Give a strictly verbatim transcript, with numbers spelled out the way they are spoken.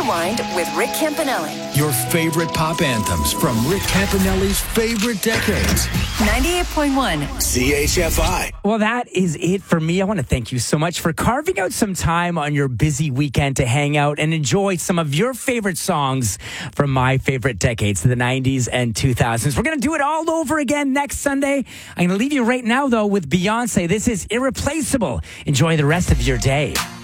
Rewind with Rick Campanelli. Your favorite pop anthems from Rick Campanelli's favorite decades. ninety-eight point one C H F I. Well, that is it for me. I want to thank you so much for carving out some time on your busy weekend to hang out and enjoy some of your favorite songs from my favorite decades, the nineties and two thousands. We're going to do it all over again next Sunday. I'm going to leave you right now, though, with Beyonce. This is Irreplaceable. Enjoy the rest of your day.